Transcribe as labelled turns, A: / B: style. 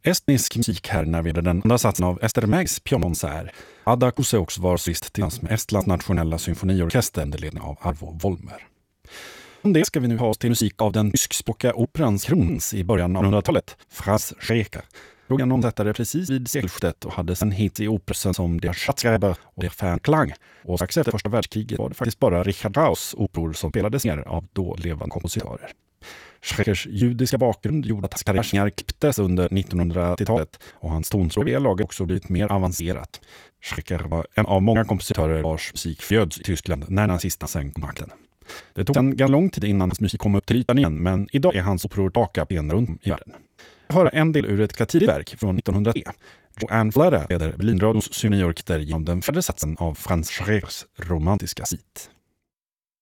A: Estnisk musik här när vi hade den andra satsen av Ester Mägs pianokonsert. Ada Kuseux var solist tillsammans med Estlands nationella symfoniorkester under ledning av Arvo Volmer. Om det ska vi nu ha oss till musik av den tyskspråkiga operans krons i början av 1800-talet, Franz Schreker. Frågan omsättade precis vid sekelskiftet och hade sen hit i operan som Der Schatzgräber och Der Fernklang. Och strax efter första världskriget var det faktiskt bara Richard Strauss operor som spelades ner av då levande kompositörer. Schrekers judiska bakgrund gjorde att hans karriär klipptes under 1980-talet och hans tonspråk i laget också blivit mer avancerat. Schreker var en av många kompositörer vars musik föds i Tyskland när nazisterna sen kom makten. Det tog en ganska lång tid innan hans musik kom upp till ytan igen, men idag är hans operor tillbaka på runt i världen. Jag hör en del ur ett klatirverk från 1903. Joanne Flera leder Berlinradions symfoniorkester genom den fjärde satsen av Franz Schrekers romantiska sit.